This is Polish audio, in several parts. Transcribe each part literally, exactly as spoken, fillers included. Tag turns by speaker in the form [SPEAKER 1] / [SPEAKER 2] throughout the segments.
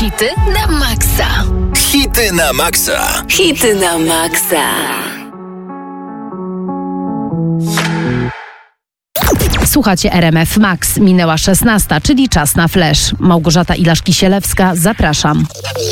[SPEAKER 1] Hity na maksa.
[SPEAKER 2] Hity na maksa.
[SPEAKER 1] Hity na maksa.
[SPEAKER 3] Słuchacie R M F Max. Minęła szesnasta, czyli czas na flash. Małgorzata Ilaszki-Sielewska, zapraszam.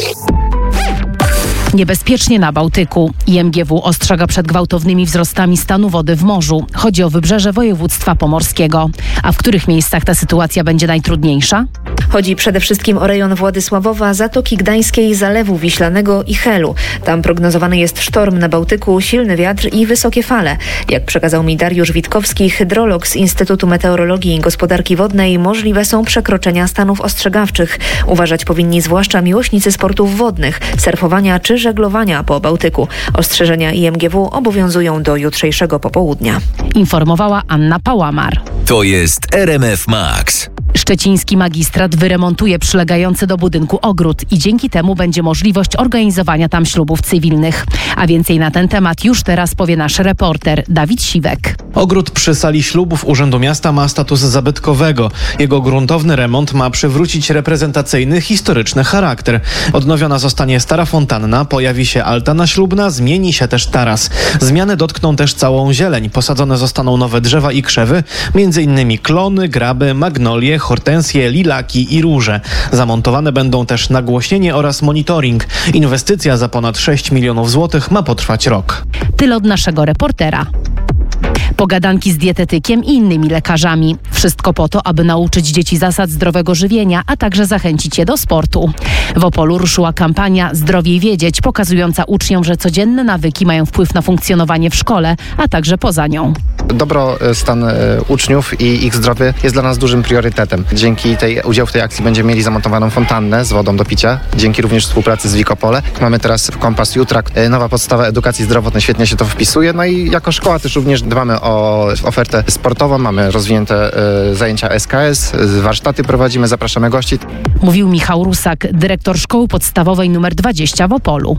[SPEAKER 3] Niebezpiecznie na Bałtyku. I M G W ostrzega przed gwałtownymi wzrostami stanu wody w morzu. Chodzi o wybrzeże województwa pomorskiego. A w których miejscach ta sytuacja będzie najtrudniejsza?
[SPEAKER 4] Chodzi przede wszystkim o rejon Władysławowa, Zatoki Gdańskiej, Zalewu Wiślanego i Helu. Tam prognozowany jest sztorm na Bałtyku, silny wiatr i wysokie fale. Jak przekazał mi Dariusz Witkowski, hydrolog z Instytutu Meteorologii i Gospodarki Wodnej, możliwe są przekroczenia stanów ostrzegawczych. Uważać powinni zwłaszcza miłośnicy sportów wodnych, surfowania czy żeglowania po Bałtyku. Ostrzeżenia I M G W obowiązują do jutrzejszego popołudnia.
[SPEAKER 3] Informowała Anna Pałamar.
[SPEAKER 2] To jest R M F Max.
[SPEAKER 3] Szczeciński magistrat wyremontuje przylegający do budynku ogród i dzięki temu będzie możliwość organizowania tam ślubów cywilnych. A więcej na ten temat już teraz powie nasz reporter Dawid Siwek.
[SPEAKER 5] Ogród przy sali ślubów Urzędu Miasta ma status zabytkowego. Jego gruntowny remont ma przywrócić reprezentacyjny, historyczny charakter. Odnowiona zostanie stara fontanna, pojawi się altana ślubna, zmieni się też taras. Zmiany dotkną też całą zieleń. Posadzone zostaną nowe drzewa i krzewy, między innymi klony, graby, magnolie, hortensje, lilaki i róże. Zamontowane będą też nagłośnienie oraz monitoring. Inwestycja za ponad sześć milionów złotych ma potrwać rok.
[SPEAKER 3] Tyle od naszego reportera. Pogadanki z dietetykiem i innymi lekarzami. Wszystko po to, aby nauczyć dzieci zasad zdrowego żywienia, a także zachęcić je do sportu. W Opolu ruszyła kampania Zdrowiej wiedzieć, pokazująca uczniom, że codzienne nawyki mają wpływ na funkcjonowanie w szkole, a także poza nią.
[SPEAKER 6] Dobrostan uczniów i ich zdrowie jest dla nas dużym priorytetem. Dzięki tej udziału w tej akcji będziemy mieli zamontowaną fontannę z wodą do picia. Dzięki również współpracy z Wikopole. Mamy teraz Kompas Jutra, nowa podstawa edukacji zdrowotnej, świetnie się to wpisuje. No i jako szkoła też również dbamy o ofertę sportową. Mamy rozwinięte y, zajęcia S K S, warsztaty prowadzimy, zapraszamy gości.
[SPEAKER 3] Mówił Michał Rusak, dyrektor Szkoły Podstawowej numer dwadzieścia w Opolu.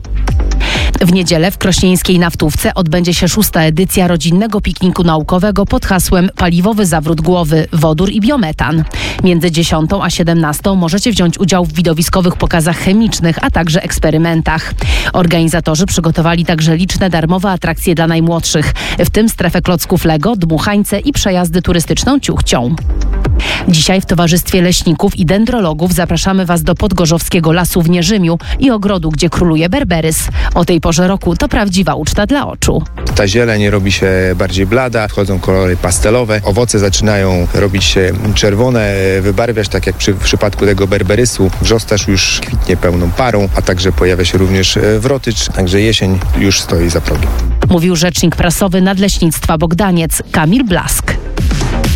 [SPEAKER 3] W niedzielę w krośnieńskiej Naftówce odbędzie się szósta edycja rodzinnego pikniku naukowego pod hasłem Paliwowy zawrót głowy, wodór i biometan. Między dziesiątą a siedemnastą możecie wziąć udział w widowiskowych pokazach chemicznych, a także eksperymentach. Organizatorzy przygotowali także liczne darmowe atrakcje dla najmłodszych, w tym strefę klocków Lego, dmuchańce i przejazdy turystyczną ciuchcią. Dzisiaj w Towarzystwie Leśników i Dendrologów zapraszamy Was do Podgorzowskiego Lasu w Nierzymiu i ogrodu, gdzie króluje berberys. O tej porze roku to prawdziwa uczta dla oczu.
[SPEAKER 7] Ta zieleń robi się bardziej blada, wchodzą kolory pastelowe, owoce zaczynają robić się czerwone, wybarwiać, tak jak przy, w przypadku tego berberysu. Wrzostarz już kwitnie pełną parą, a także pojawia się również wrotycz, także jesień już stoi za progiem.
[SPEAKER 3] Mówił rzecznik prasowy Nadleśnictwa Bogdaniec Kamil Blask.